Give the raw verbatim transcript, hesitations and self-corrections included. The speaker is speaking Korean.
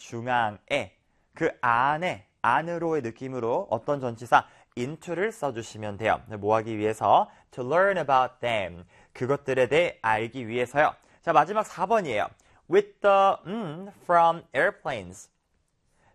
중앙에, 그 안에, 안으로의 느낌으로 어떤 전치사 into를 써주시면 돼요. 뭐 하기 위해서? To learn about them. 그것들에 대해 알기 위해서요. 자, 마지막 사 번이에요. With the, 음, from airplanes.